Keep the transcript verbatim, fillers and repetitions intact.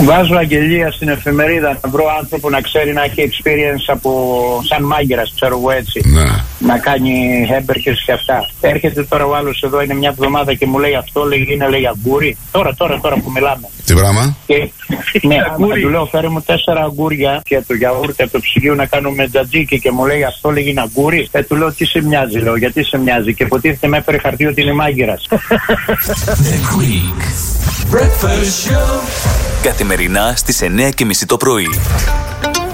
Βάζω αγγελία στην εφημερίδα να βρω άνθρωπο να ξέρει, να έχει experience από σαν μάγκερας, ξέρω εγώ έτσι. Να. Να κάνει hamburgers και αυτά. Έρχεται τώρα ο άλλος εδώ, είναι μια εβδομάδα και μου λέει αυτό, λέει, είναι λέει αγκούρι. Τώρα, τώρα, τώρα που μιλάμε. Τι πράγμα? Και, ναι, άμα του λέω φέρε μου τέσσερα αγκούρια και το γιαούρτι από το ψυγείο να κάνουμε τζατζίκι και μου λέει αυτό λέει είναι αγκούρι. Ε, του λέω τι σε μοιάζει, λέω, γιατί σε μοιάζει. Και υποτίθεται με έφερε χαρτί ότι είναι μάγκερας. Καθημερινά στις εννιά και μισή το πρωί.